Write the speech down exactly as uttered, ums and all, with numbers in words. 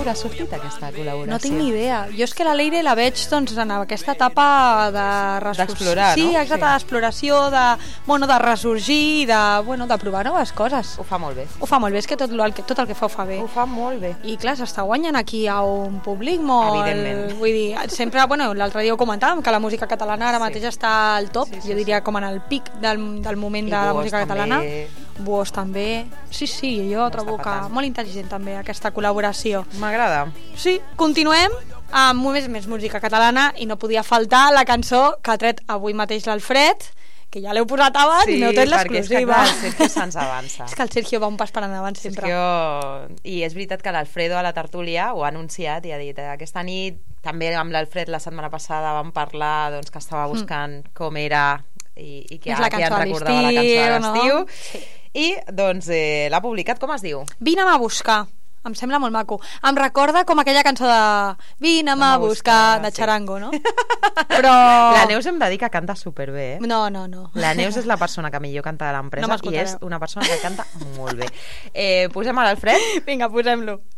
haurà sortit aquesta col·laboració? No tinc ni idea. Jo és que la Leire la veig doncs, en aquesta etapa de d'explorar, sí, no? exacte, sí. d'exploració, de, bueno, de ressorgir, de, bueno, de provar noves coses. Ho fa molt bé. Ho fa molt bé, és que tot el que, tot el que fa ho fa bé. Ho fa molt bé. I clar, s'està guanyant aquí a un públic molt... Evidentment. Vull dir, sempre, bueno, l'altre dia ho comentàvem, que la música catalana ara Sí. mateix està al top, Sí, sí, jo diria com en el pic del, del moment I de la Buos música catalana. també. Buos també. Sí, sí, jo Ho trobo està que patant. molt intel·ligent també aquesta col·laboració. M'agrada. Sí, continuem amb més, més música catalana i no podia faltar la cançó que ha tret avui mateix l'Alfred, que ja l'heu posat abans i m'heu tret l'exclusiva. Sí, perquè és que clar, el Sergio se'ns avança. És que el Sergio va un pas per endavant sempre. Sergio... I és veritat que l'Alfredo a la tertúlia ho ha anunciat i ha dit eh, aquesta nit, també amb l'Alfred la setmana passada vam parlar doncs, que estava buscant mm. com era i, i que, és la que ja cançó ens de recordava la cançó de l'estiu. No? Sí. I doncs eh, l'ha publicat, com es diu? Vine'm a buscar. Em sembla molt maco. Em recorda com aquella cançó de Vine'm a buscar, de Charango, no? Però... La Neus em va dir que canta superbé, eh? No, no, no. La Neus és la persona que millor canta de l'empresa No i és una persona que canta molt bé. Eh, posem a l'Alfred? Vinga, posem-lo.